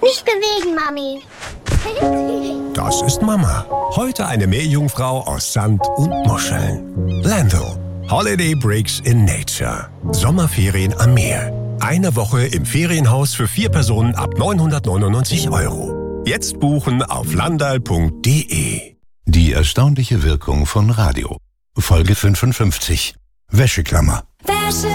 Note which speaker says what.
Speaker 1: Nicht bewegen, Mami.
Speaker 2: Das ist Mama. Heute eine Meerjungfrau aus Sand und Muscheln. Lando. Holiday Breaks in Nature. Sommerferien am Meer. Eine Woche im Ferienhaus für 4 Personen ab 999 €. Jetzt buchen auf landal.de.
Speaker 3: Die erstaunliche Wirkung von Radio. Folge 55. Wäscheklammer.